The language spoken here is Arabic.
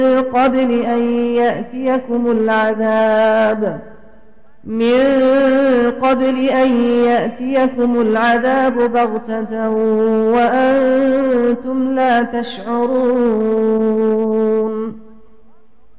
قبل أن يأتيكم العذاب بغتة وأنتم لا تشعرون